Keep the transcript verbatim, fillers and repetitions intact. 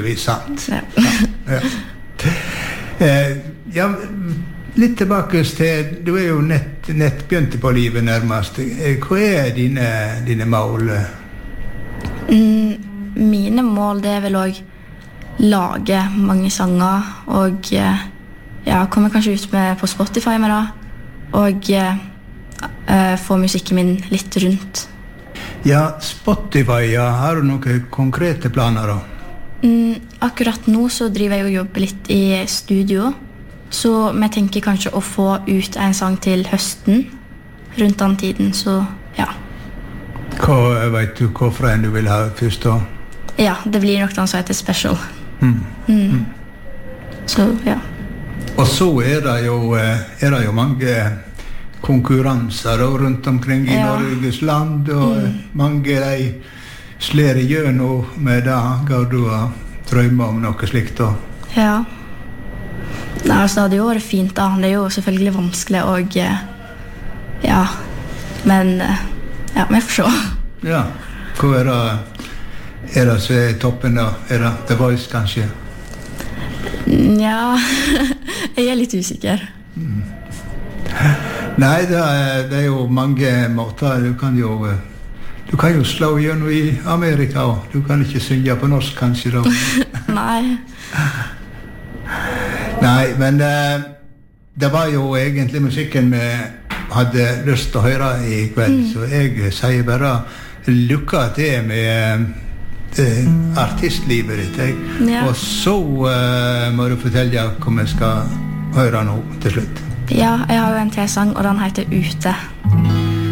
tydeligvis sant. Ja. Ja. Eh, ja, litt tilbake til, du er jo nett, nett begynt på livet nærmest. Eh, Hva er dine, dine mål? Mm, mine mål, det er vel også lage mange sanger, og eh, ja, kommer kanskje ut med på Spotify med det, og eh, eh, få musikken min litt rundt. Ja, Spotify, ja, har du noen konkrete planer da? Mm, akkurat nå så driver jeg og jobber litt i studio, så vi tenker kanskje å få ut en sang til høsten, rundt den tiden, så ja. Hva, vet du hvorfor en du vil ha først da? Ja, det blir nok den som heter Special. Mm. Mm. Mm. Så ja. Og så er det jo, er det jo mange konkurranser da, rundt omkring i Ja. Norges land, og Mm. mange de slår igjennom med det. Går du og drømmer om noe slikt da? Ja. Nei, altså, det hadde jo vært fint da. Det er jo selvfølgelig vanskelig, og eh, ja, men eh, ja, vi får se. Ja. Hva er det, er det som er toppen da? Er det The Voice kanskje? Ja, jeg er litt usikker. Mm. Nei, det er, det er jo mange måter. Du kan jo, du kan jo slå gjennom i Amerika også. Du kan ikke synge på norsk kanskje da. Nei. Nei, men eh, det var jo egentlig musikken vi hadde lyst til å høre i kveld, mm. så jeg sier bare lykke til med eh, artistlivet ditt. Jeg. Ja. Og så eh, må du fortelle hva vi skal høre nå til slutt. Ja, jeg har jo en til sang, og den heter Ute.